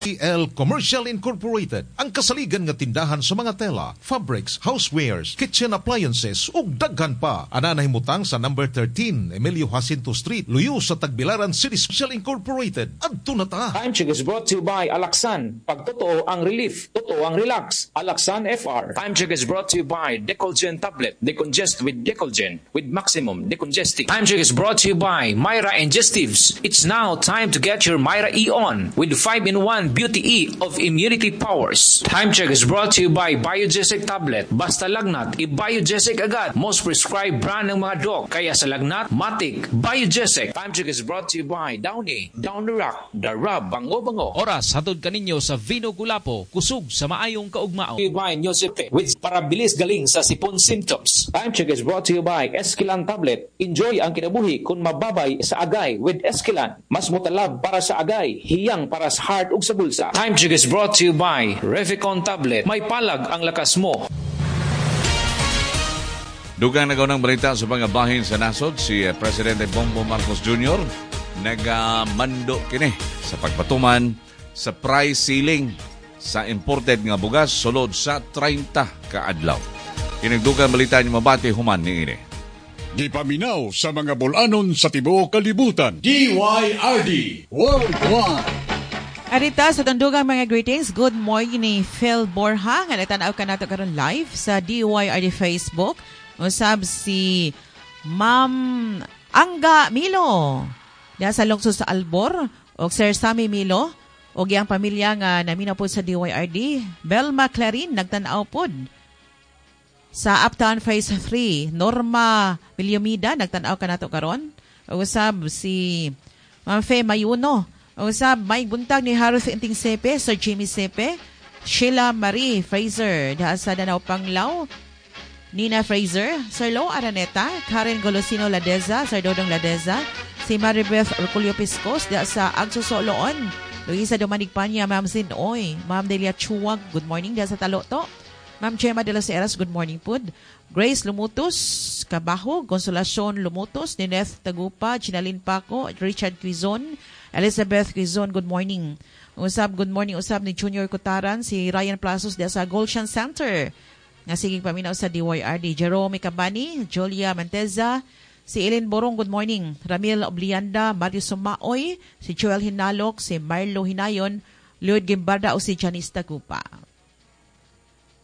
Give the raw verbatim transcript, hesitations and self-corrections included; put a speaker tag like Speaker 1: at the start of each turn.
Speaker 1: T L Commercial Incorporated, ang kasaligan nga tindahan sa mga tela, fabrics, housewares, kitchen appliances ug daghan pa. Ana nahimutang sa number thirteen Emilio Jacinto Street, Luyo sa Tagbilaran City Commercial Incorporated. Adto na ta.
Speaker 2: Time check is brought to you by Alaxan. Pag totoo ang relief, totoo ang relax. Alaxan F R. Time check is brought to you by Decolgen tablet. Decongest with Decolgen with maximum decongesting. Time check is brought to you by Myra Ingestives. It's now time to get your Myra E on with five in one Beauty E of immunity powers. Time check is brought to you by Biogesic tablet. Basta lagnat, i-Biogesic agad. Most prescribed brand ng mga doc. Kaya sa lagnat, matik, Biogesic. Time check is brought to you by Downy. Down the Rock, the rub, bango-bango.
Speaker 3: Oras, hatod kaninyo sa Vino Gulapo, kusog sa maayong kaugmao.
Speaker 2: By Nyosepe, with parabilis galing sa sipon symptoms. Time check is brought to you by Esquilan tablet. Enjoy ang kinabuhi kung mababay sa agay with Esquilan. Mas mutalab para sa agay, hiyang para sa heart ug sa bulsa. Time check is brought to you by Revicon tablet. May palag ang lakas mo.
Speaker 4: Dugang nagaw ng balita sa mga bahin sa nasod, si Presidente Bongbong Marcos Junior nagamando kini sa pagpatuman sa price ceiling sa imported nga bugas sulod sa thirty ka adlaw. Kinagdugang balita niyo mabati human ni ini.
Speaker 5: Gipaminaw sa mga bulanon sa tibuok kalibutan. D Y R D Worldwide.
Speaker 6: Arita sa tundugang mga greetings. Good morning ni Phil Borja. Nga natanaw ka nato karon live sa D Y R D Facebook. Usab si Ma'am Angga Milo. Diya sa lungsod sa Albor. O Sir Sammy Milo. O giyang pamilya nga naminaw po sa D Y R D. Belma Clarin, nagtanaw po. Sa Uptown Phase three, Norma Villomida, nagtanaw ka nato karon. O usab si Ma'am Fe Mayuno. O sa may buntag ni Harold Inting Sepe, Sir Jimmy Sepe, Sheila Marie Fraser, dahil sa Danao Panglaw, Nina Fraser, Sir Lo Araneta, Karen Golosino Ladeza, Sir Dodong Ladeza, si Maribeth Urculio Piscos, dahil sa Agsosoloon, Luisa Domanig-Panya, Ma'am Zinoy, Ma'am Delia Chuwag, good morning, dahil sa Taloto, Ma'am Chema de las Heras, good morning po. Grace Lumutos, Kabaho, Consolacion Lumutos, Nineth Tagupa, Chinalin Paco, Richard Quizon, Elizabeth Quizon, good morning. Usab, good morning, usab ni Junior Kutaran, si Ryan Plazos de sa Gulshan Center. Nga siging paminaw sa D Y R D. Jerome Cabani, Julia Manteza, si Ellen Borong, good morning. Ramil Oblianda, Mario Sumaoy, si Joel Hinalok, si Marlo Hinayon, Lloyd Gimbarda o si Janice Tagupa.